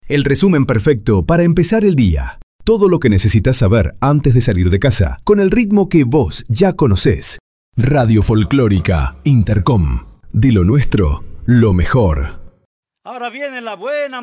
El resumen perfecto para empezar el día. Todo lo que necesitas saber antes de salir de casa, con el ritmo que vos ya conocés. Radio Folclórica Intercom. De lo nuestro, lo mejor. Ahora viene la buena